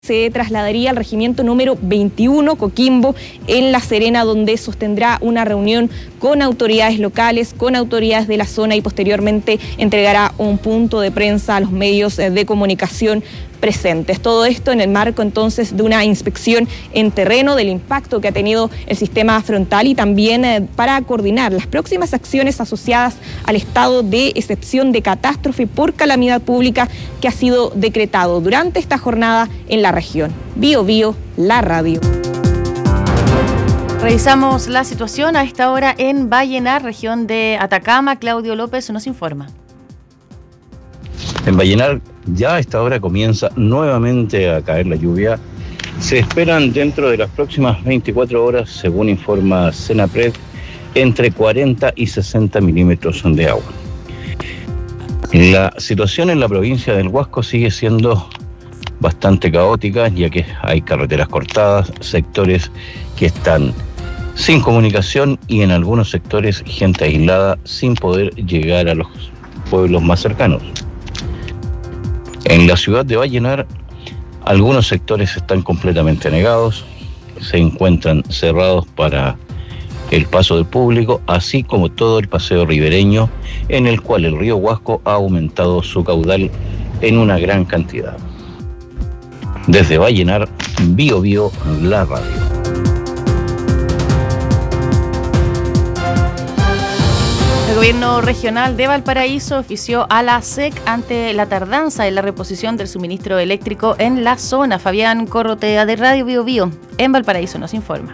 se trasladaría al regimiento número 21, Coquimbo, en La Serena, donde sostendrá una reunión con autoridades locales, con autoridades de la zona y posteriormente entregará un punto de prensa a los medios de comunicación presentes. Todo esto en el marco entonces de una inspección en terreno del impacto que ha tenido el sistema frontal y también para coordinar las próximas acciones asociadas al estado de excepción de catástrofe por calamidad pública que ha sido decretado durante esta jornada en la región. Bio Bio, la radio. Revisamos la situación a esta hora en Vallenar, región de Atacama. Claudio López nos informa. En Vallenar ya a esta hora comienza nuevamente a caer la lluvia. Se esperan dentro de las próximas 24 horas, según informa Senapred, entre 40 y 60 milímetros de agua. La situación en la provincia del Huasco sigue siendo bastante caótica, ya que hay carreteras cortadas, sectores que están sin comunicación y en algunos sectores gente aislada sin poder llegar a los pueblos más cercanos. En la ciudad de Vallenar, algunos sectores están completamente negados, se encuentran cerrados para el paso del público, así como todo el paseo ribereño, en el cual el río Huasco ha aumentado su caudal en una gran cantidad. Desde Vallenar, Bio Bio, la radio. El gobierno regional de Valparaíso ofició a la SEC ante la tardanza en la reposición del suministro eléctrico en la zona. Fabián Corrotea de Radio Bio Bio en Valparaíso nos informa.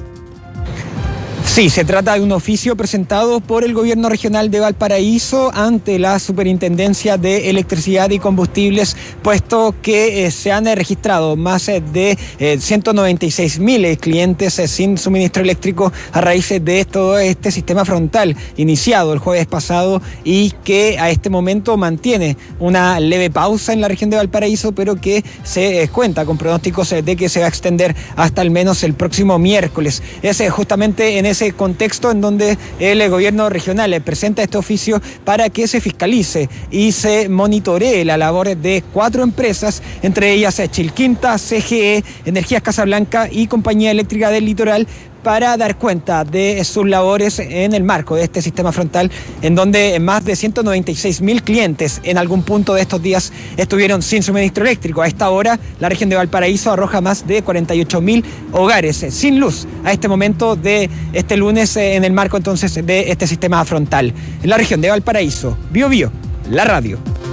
Sí, se trata de un oficio presentado por el gobierno regional de Valparaíso ante la Superintendencia de Electricidad y Combustibles, puesto que se han registrado más de 196.000 clientes sin suministro eléctrico a raíz de todo este sistema frontal iniciado el jueves pasado y que a este momento mantiene una leve pausa en la región de Valparaíso, pero que se cuenta con pronósticos de que se va a extender hasta al menos el próximo miércoles. Es justamente en ese contexto en donde el gobierno regional presenta este oficio para que se fiscalice y se monitoree la labor de 4 empresas, entre ellas Chilquinta, CGE, Energías Casablanca y Compañía Eléctrica del Litoral, para dar cuenta de sus labores en el marco de este sistema frontal, en donde más de 196.000 clientes en algún punto de estos días estuvieron sin suministro eléctrico. A esta hora, la región de Valparaíso arroja más de 48.000 hogares sin luz a este momento de este lunes en el marco entonces de este sistema frontal. En la región de Valparaíso, Bio Bio, la radio.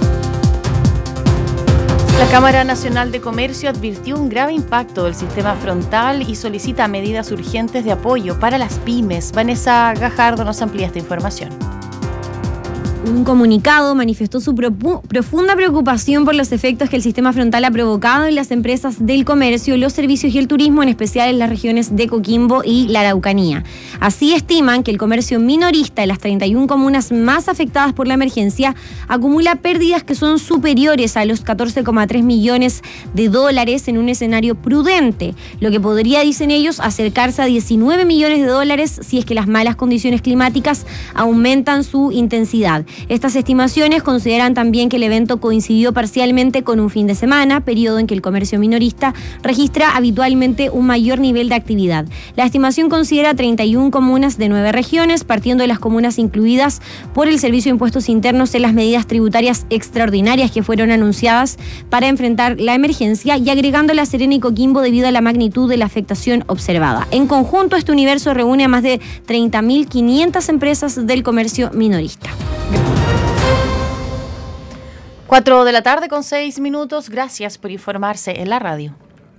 La Cámara Nacional de Comercio advirtió un grave impacto del sistema frontal y solicita medidas urgentes de apoyo para las pymes. Vanessa Gajardo nos amplía esta información. Un comunicado manifestó su profunda preocupación por los efectos que el sistema frontal ha provocado en las empresas del comercio, los servicios y el turismo, en especial en las regiones de Coquimbo y la Araucanía. Así estiman que el comercio minorista de las 31 comunas más afectadas por la emergencia acumula pérdidas que son superiores a los 14,3 millones de dólares en un escenario prudente, lo que podría, dicen ellos, acercarse a 19 millones de dólares si es que las malas condiciones climáticas aumentan su intensidad. Estas estimaciones consideran también que el evento coincidió parcialmente con un fin de semana, periodo en que el comercio minorista registra habitualmente un mayor nivel de actividad. La estimación considera 31 comunas de 9 regiones, partiendo de las comunas incluidas por el Servicio de Impuestos Internos en las medidas tributarias extraordinarias que fueron anunciadas para enfrentar la emergencia y agregando La Serena y Coquimbo debido a la magnitud de la afectación observada. En conjunto, este universo reúne a más de 30.500 empresas del comercio minorista. 4 de la tarde con 6 minutos. Gracias por informarse en la radio.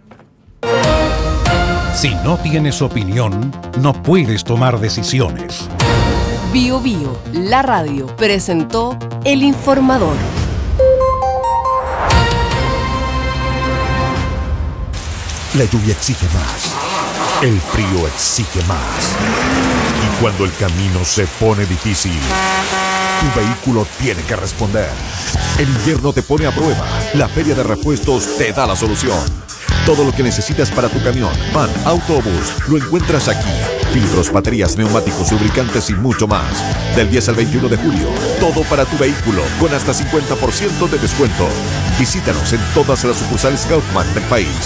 Si no tienes opinión, no puedes tomar decisiones. Bio Bio, la radio, presentó El Informador. La lluvia exige más. El frío exige más. Y cuando el camino se pone difícil, tu vehículo tiene que responder. El invierno te pone a prueba. La Feria de Repuestos te da la solución. Todo lo que necesitas para tu camión, van, autobús, lo encuentras aquí. Filtros, baterías, neumáticos, lubricantes y mucho más. Del 10 al 21 de julio, todo para tu vehículo con hasta 50% de descuento. Visítanos en todas las sucursales Kaufman del país.